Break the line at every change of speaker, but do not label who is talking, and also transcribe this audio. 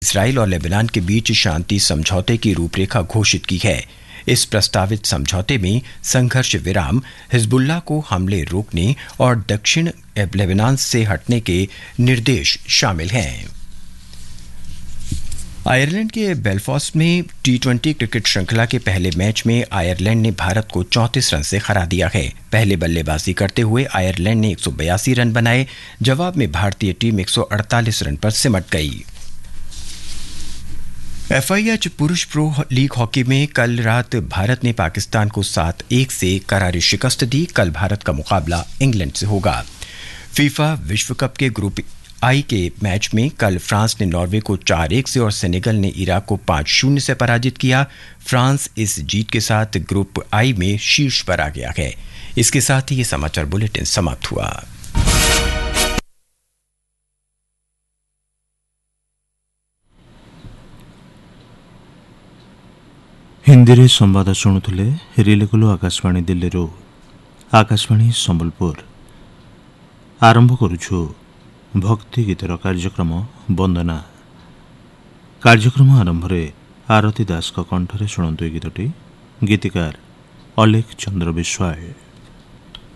Israel और Lebanon के बीच शांति समझौते की रूपरेखा घोषित की है। इस प्रस्तावित समझौते में संघर्ष विराम, हिजबुल्लाह को हमले रोकने और दक्षिण लेबनान से हटने के निर्देश शामिल हैं। आयरलैंड के बेलफास्ट में T20 क्रिकेट श्रृंखला के पहले मैच में आयरलैंड ने भारत को 34 रन से हरा दिया है। पहले बल्लेबाजी करते हुए आयरलैंड ने 182 रन बनाए। जवाब में भारतीय टीम 148 रन पर सिमट गई। FIH पुरुष प्रो लीग हॉकी में कल रात भारत ने पाकिस्तान को 7-1 से करारी शिकस्त दी। कल भारत का मुकाबला इंग्लैंड से होगा। फीफा विश्व कप के ग्रुप आई के मैच में कल फ्रांस ने नॉर्वे को 4-1 से और सेनेगल ने इराक को 5-0 से पराजित किया। फ्रांस इस जीत के साथ ग्रुप आई में शीर्ष पर आ गया है। इसके साथ ही ये समाचार बुलेटिन समाप्त हुआ।
हिंदी रे संवाद शुणुले रिलेकुलु आकाशवाणी दिल्ली रो आकाशवाणी संबलपुर आरंभ करुछु भक्ति गीतर कार्यक्रम वंदना। कार्यक्रम आरंभ रे आरती दास कंठरे शुणु गीतटी गीतिकार अलेख चंद्र विश्वास।